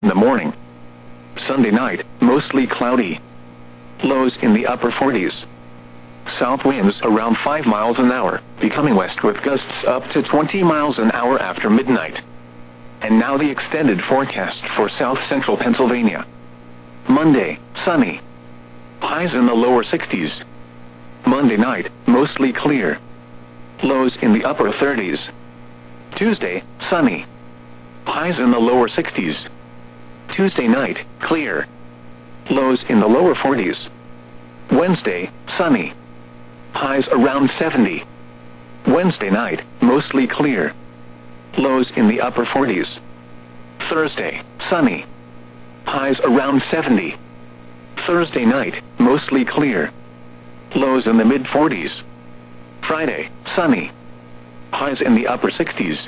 in the morning. Sunday night, mostly cloudy. Lows in the upper 40s. South winds around 5 miles an hour, becoming west with gusts up to 20 miles an hour after midnight. And now the extended forecast for south central Pennsylvania. Monday, sunny. Highs in the lower 60s. Monday night, mostly clear. Lows in the upper 30s. Tuesday, sunny. Highs in the lower 60s. Tuesday night, clear. Lows in the lower 40s. Wednesday, sunny. Highs around 70. Wednesday night, mostly clear. Lows in the upper 40s. Thursday, sunny. Highs around 70. Thursday night, mostly clear. Lows in the mid 40s. Friday, sunny. Highs in the upper 60s.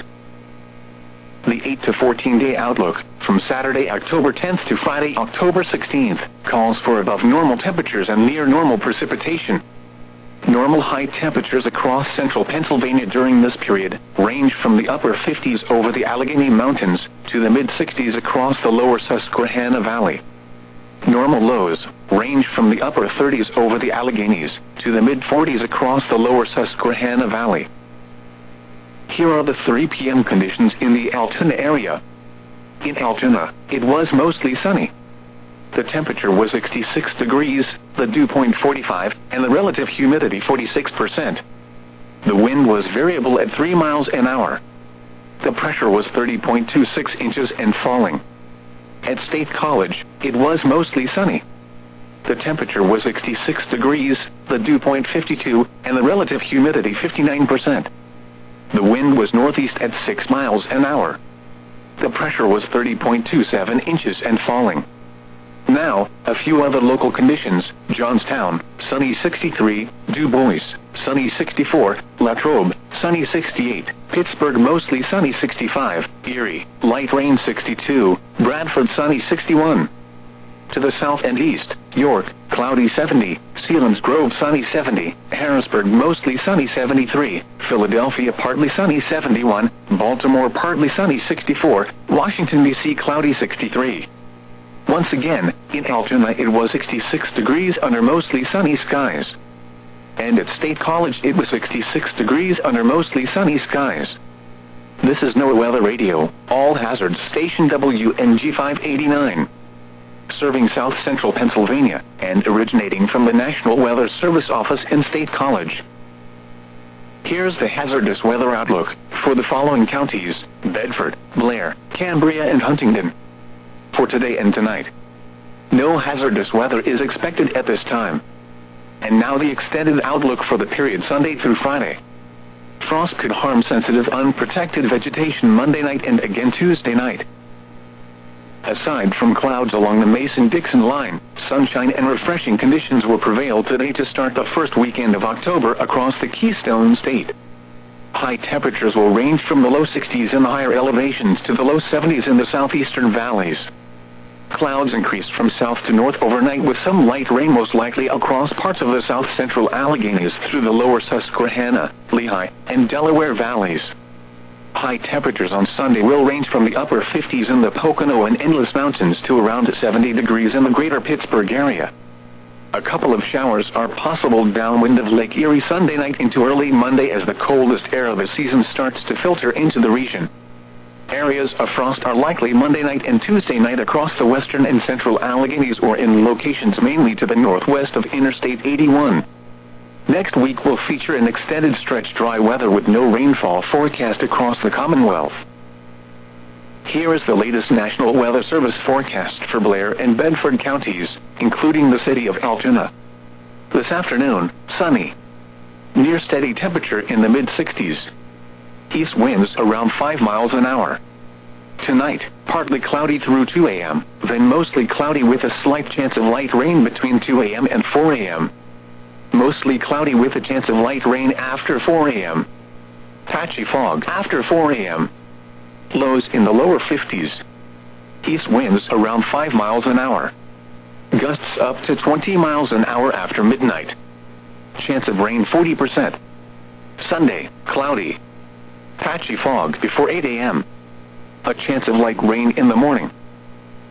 The 8 to 14 day outlook, from Saturday, October 10th to Friday, October 16th, calls for above normal temperatures and near normal precipitation. Normal high temperatures across central Pennsylvania during this period range from the upper 50s over the Allegheny Mountains to the mid 60s across the lower Susquehanna Valley. Normal lows range from the upper 30s over the Alleghenies to the mid 40s across the lower Susquehanna Valley. Here are the 3 p.m. conditions in the Altoona area. In Altoona, it was mostly sunny. The temperature was 66 degrees, the dew point 45, and the relative humidity 46%. The wind was variable at 3 miles an hour. The pressure was 30.26 inches and falling. At State College, it was mostly sunny. The temperature was 66 degrees, the dew point 52, and the relative humidity 59%. The wind was northeast at 6 miles an hour. The pressure was 30.27 inches and falling. Now, a few other local conditions: Johnstown, sunny 63, Du Bois, sunny 64, Latrobe, sunny 68, Pittsburgh, mostly sunny 65, Erie, light rain 62, Bradford, sunny 61. To the south and east, York, cloudy 70, Selinsgrove, sunny 70, Harrisburg, mostly sunny 73, Philadelphia, partly sunny 71, Baltimore, partly sunny 64, Washington, D.C., cloudy 63. Once again, in Altoona it was 66 degrees under mostly sunny skies. And at State College it was 66 degrees under mostly sunny skies. This is NOAA Weather Radio, all hazards station WNG 589. Serving south central Pennsylvania, and originating from the National Weather Service office in State College. Here's the hazardous weather outlook for the following counties: Bedford, Blair, Cambria, and Huntingdon. For today and tonight, no hazardous weather is expected at this time. And now the extended outlook for the period Sunday through Friday. Frost could harm sensitive unprotected vegetation Monday night and again Tuesday night. Aside from clouds along the Mason-Dixon line, sunshine and refreshing conditions will prevail today to start the first weekend of October across the Keystone State. High temperatures will range from the low 60s in the higher elevations to the low 70s in the southeastern valleys. Clouds increased from south to north overnight with some light rain most likely across parts of the south-central Alleghenies through the lower Susquehanna, Lehigh, and Delaware valleys. High temperatures on Sunday will range from the upper 50s in the Pocono and Endless Mountains to around 70 degrees in the greater Pittsburgh area. A couple of showers are possible downwind of Lake Erie Sunday night into early Monday as the coldest air of the season starts to filter into the region. Areas of frost are likely Monday night and Tuesday night across the western and central Alleghenies or in locations mainly to the northwest of Interstate 81. Next week will feature an extended stretch dry weather with no rainfall forecast across the Commonwealth. Here is the latest National Weather Service forecast for Blair and Bedford counties, including the city of Altoona. This afternoon, sunny. Near steady temperature in the mid-60s. East winds around 5 miles an hour. Tonight, partly cloudy through 2 a.m., then mostly cloudy with a slight chance of light rain between 2 a.m. and 4 a.m. Mostly cloudy with a chance of light rain after 4 a.m. Patchy fog after 4 a.m. Lows in the lower 50s. East winds around 5 miles an hour. Gusts up to 20 miles an hour after midnight. Chance of rain 40%. Sunday, cloudy. Patchy fog before 8 a.m. A chance of light rain in the morning.